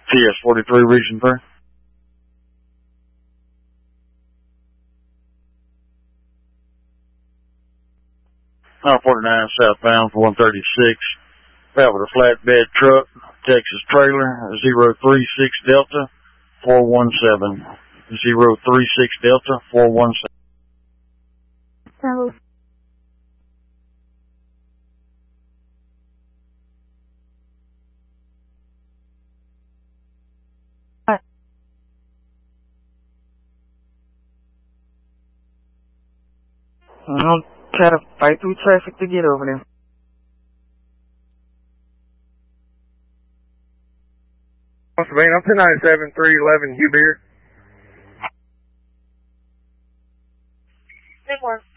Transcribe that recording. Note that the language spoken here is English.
TS-43 Region 3. 49 southbound for 136. Out with a flatbed truck, Texas trailer, 036 Delta 417. 036 Delta 417. Hello. I'll try to fight through traffic to get over there. Pennsylvania, I'm 1097 311 Hugh Beard. Big one.